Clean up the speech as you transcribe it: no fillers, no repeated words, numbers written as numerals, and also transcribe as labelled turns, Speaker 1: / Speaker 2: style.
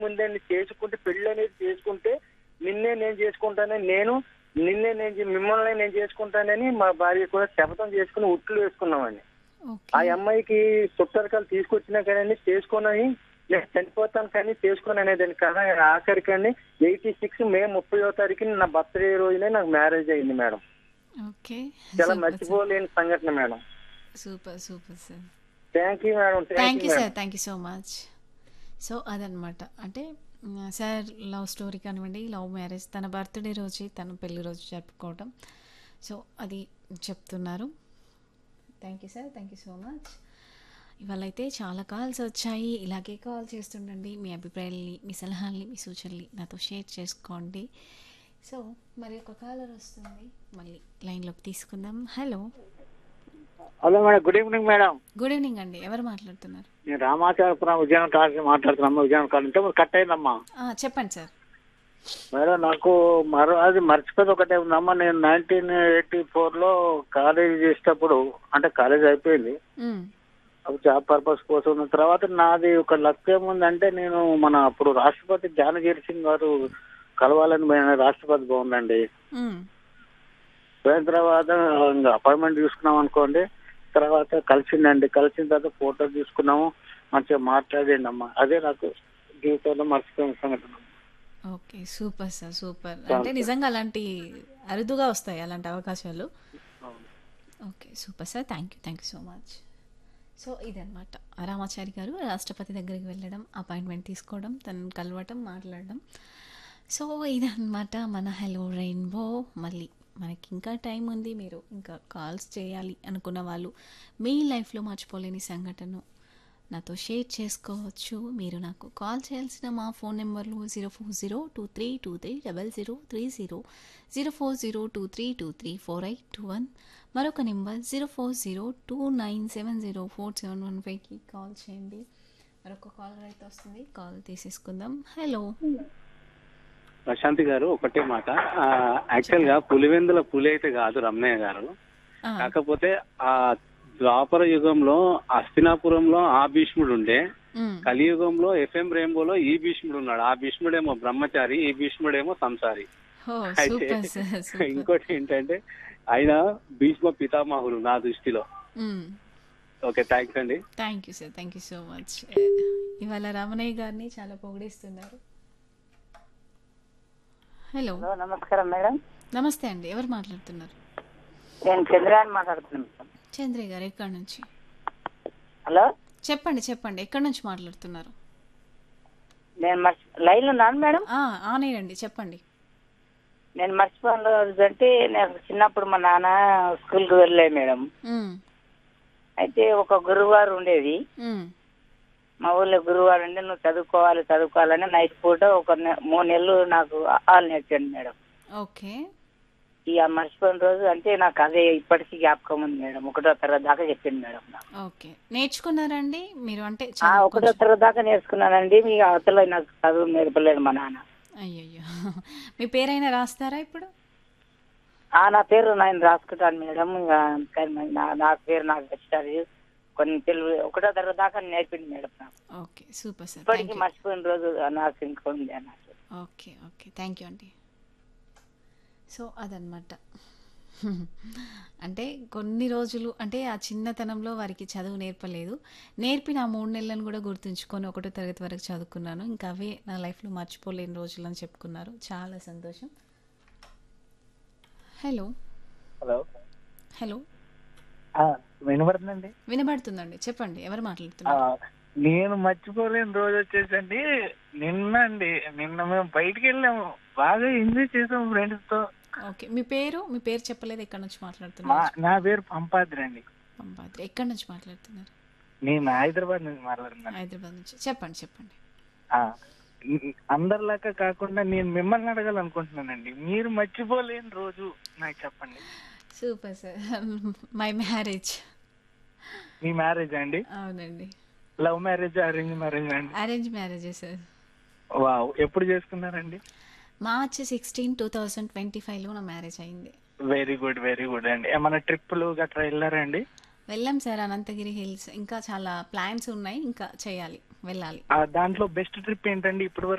Speaker 1: ముందే చేసుకుంటే పెళ్లి అనేది చేసుకుంటే నేను చేసుకుంటానని మిమ్మల్ని నేను చేసుకుంటానని మా భార్య కూడా శపథం చేసుకుని ఉట్లు వేసుకున్నామండి. ఆ అమ్మాయికి చుట్టరికాలు తీసుకొచ్చినా కానీ చేసుకున్నాయి, నేను చనిపోతాను కానీ చేసుకుని అనేదాన్ని కదా. ఆఖరికండి 86 మే 30వ తారీఖున నా బర్త్డే రోజునే నాకు మ్యారేజ్ అయింది మేడం. చాలా మర్చిపోలేని సంఘటన madam.
Speaker 2: Super super sir.
Speaker 1: Thank you madam.
Speaker 2: Thank you sir, thank you so much. So అదనమాట, అంటే సార్ లవ్ స్టోరీ కానివ్వండి, లవ్ మ్యారేజ్, తన బర్త్డే రోజు తన పెళ్లి రోజు జరుపుకోవటం, సో అది చెప్తున్నారు. Thank you sir, thank you so much. ఇవాళ అయితే చాలా కాల్స్ వచ్చాయి. ఇలాగే కాల్ చేస్తుండండి. మీ అభిప్రాయాల్ని, మీ సలహాల్ని, మీ సూచనల్ని నాతో షేర్ చేసుకోండి. సో మరి ఒక కాలర్ వస్తుంది, మళ్ళీ లైన్లోకి తీసుకుందాం. Hello.
Speaker 3: Hello madam, good evening madam.
Speaker 2: Good evening అండి, ఎవరు మాట్లాడుతున్నారు?
Speaker 3: నేను Ramacharapuram Vizianagaram college మాట్లాడుతున్నామ్మా. Vizianagaram college cut అయిందమ్మా.
Speaker 2: చెప్పండి సార్.
Speaker 3: మేడం నాకు అది మర్చిపోయింది ఒకటే ఉందమ్మా. నేను 1984లో కాలేజీ చేసేటప్పుడు, అంటే కాలేజీ అయిపోయింది, అప్పుడు జాబ్ పర్పస్ కోసం ఉన్న తర్వాత నాది ఒక లక్ ఏముందంటే, నేను మన అప్పుడు రాష్ట్రపతి జ్ఞానజీర్ సింగ్ గారు కలవాలని పోయిన రాష్ట్రపతి బాగుందండి. పోయిన తర్వాత ఇంకా అపాయింట్మెంట్ తీసుకున్నాం అనుకోండి, తర్వాత కలిసిందండి. కలిసిన తర్వాత ఫోటో తీసుకున్నాము, మంచిగా మాట్లాడండి అమ్మా. అదే నాకు జీవితంలో మర్చిపోయిన సంఘటన.
Speaker 2: Okay, super sir, super. అంటే నిజంగా అలాంటి అరుదుగా వస్తాయి అలాంటి అవకాశాలు. Okay, super sir, thank you so much. So ఇదనమాట, రామాచారి గారు రాష్ట్రపతి దగ్గరికి వెళ్ళడం, అపాయింట్మెంట్ తీసుకోవడం, తనని కలవటం, మాట్లాడడం. సో ఇదన్నమాట మన హలో రెయిన్బో. మళ్ళీ మనకి ఇంకా టైం ఉంది. మీరు ఇంకా కాల్స్ చేయాలి అనుకున్న వాళ్ళు మీ లైఫ్లో మర్చిపోలేని సంఘటన నాతో షేర్ చేసుకోవచ్చు. మీరు నాకు కాల్ చేయాల్సిన మా ఫోన్ నెంబర్లు 04023230030, 04023234821, మరొక నెంబర్ 04029704715కి కాల్ చేయండి. మరొక కాలర్ అయితే వస్తుంది, కాల్ తీసేసుకుందాం. హలో
Speaker 4: ప్రశాంతి గారు, ఒకటే మాట. యాక్చువల్ గా పులివెందుల పులి అయితే కాదు రమణయ్య గారు, కాకపోతే ఆ ద్వాపర యుగంలో హస్తినాపురంలో ఆ భీష్ముడు ఉండే, కలియుగంలో ఎఫ్ఎం రెయిన్బోలో ఈ భీష్ముడు ఉన్నాడు. ఆ భీష్ముడేమో బ్రహ్మచారి, ఈ భీష్ముడేమో సంసారి. అయితే ఇంకోటి ఏంటంటే ఆయన భీష్మ పితామహులు నా దృష్టిలో. ఓకే, థ్యాంక్స్ అండి.
Speaker 2: Thank you sir, thank you so much. ఇవాళ రమణయ్య గారిని చాలా పొగిడిస్తున్నారు. హలో.
Speaker 5: నమస్కారం మేడం.
Speaker 2: నమస్తే అండి, ఎవరు మాట్లాడుతున్నారు?
Speaker 5: నేను చంద్ర అని మాట్లాడుతున్నాను.
Speaker 2: చంద్రయ్య గారు, ఎక్కడి నుంచి?
Speaker 5: హలో,
Speaker 2: చెప్పండి చెప్పండి, ఎక్కడి నుంచి మాట్లాడుతున్నారు?
Speaker 5: నేను లైన్ లో ఉన్నాను మేడం.
Speaker 2: ఆనేయండి, చెప్పండి.
Speaker 5: నేను మర్చిపోయిన రోజు అంటే, నాకు చిన్నప్పుడు మా నాన్న స్కూల్కి వెళ్ళే మేడం. అయితే ఒక గురువారు ఉండేది మా ఊళ్ళో. గురువారు ఉండి నువ్వు చదువుకోవాలని నైట్ పూట ఒక 3 నెలలు నాకు ఆలు నేర్చాను మేడం.
Speaker 2: ఓకే.
Speaker 5: ఇక మర్చిపోయిన రోజు అంటే నాకు అదే ఇప్పటికీ జ్ఞాపకం ఉంది మేడం. 1వ తరగతి దాకా చెప్పింది మేడం.
Speaker 2: ఓకే, నేర్చుకున్నారండి మీరు? అంటే
Speaker 5: 1వ తరగతి దాకా నేర్చుకున్నానండి. మీ అవతల నాకు చదువు నేర్పలేదు మా నాన్న.
Speaker 2: అయ్యయ్యో, మీ పేరైనా రాస్తారా ఇప్పుడు?
Speaker 5: నా పేరు నేను రాసుకుంటాను మేడం. ఇంకా నా పేరు నాకు వచ్చారు కొన్ని తెలుగు. 1వ తరగతి దాకా నేర్పింది మేడం నాకు.
Speaker 2: Okay, super sir.
Speaker 5: ఇప్పటికీ మర్చిపోయిన రోజు నాకు ఇంకా ఉంది అన్నట్టు.
Speaker 2: ఓకే ఓకే, థ్యాంక్ యూ అండి. సో అదనమాట, అంటే కొన్ని రోజులు అంటే ఆ చిన్నతనంలో వారికి చదువు నేర్పలేదు, నేర్పిన ఆ 3 నెలలను కూడా గుర్తుంచుకొని 1వ తరగతి వరకు చదువుకున్నాను. ఇంకా అవే నా లైఫ్లో మర్చిపోలేని రోజులు అని చెప్పుకున్నారు. చాలా సంతోషం. హలో.
Speaker 3: హలో.
Speaker 2: హలో,
Speaker 3: వినబడుతుందండి?
Speaker 2: వినబడుతుందండి, చెప్పండి, ఎవరు మాట్లాడుతున్నారు?
Speaker 3: నేను మర్చిపోలేని రోజు వచ్చేసండి నిన్న మేము బయటికి వెళ్ళాము, బాగా ఎంజాయ్ చేసాము ఫ్రెండ్స్ తో.
Speaker 2: ఓకే, మీ పేరు చెప్పలేదు, ఎక్కడి నుంచి మాట్లాడుతున్నారు?
Speaker 3: నా పేరు పంపాద్రి అండి.
Speaker 2: పంపాద్రి, ఎక్కడి నుంచి మాట్లాడుతున్నారు?
Speaker 3: నేను హైదరాబాద్ నుంచి మాట్లాడుతున్నాను.
Speaker 2: హైదరాబాద్ నుంచి, చెప్పండి.
Speaker 3: అందరిలాగా కాకుండా నేను మిమ్మల్ని అడగాలనుకుంటున్నానండి, మీరు మర్చిపోలేని రోజు నాకు చెప్పండి.
Speaker 2: Super sir, my marriage.
Speaker 3: Me marriage అండి?
Speaker 2: అవునండి.
Speaker 3: లవ్ మ్యారేజ్, అరేంజ్ మ్యారేజ్ అండి?
Speaker 2: అరేంజ్ మ్యారేజే సార్.
Speaker 3: వావ్, ఎప్పుడు చేసుకున్నారండి?
Speaker 2: March 16, 2025లో నా మ్యారేజ్ అయింది.
Speaker 3: వెరీ గుడ్ అండి. ఏమైనా ట్రిప్పులు గట్రా వెళ్ళారండి?
Speaker 2: వెళ్ళాం సార్ అనంతగిరి హిల్స్. ఇంకా చాలా ప్లాన్స్ ఉన్నాయి, ఇంకా చేయాలి, వెళ్ళాలి.
Speaker 6: దాంట్లో బెస్ట్ ట్రిప్ ఏంటండి ఇప్పుడు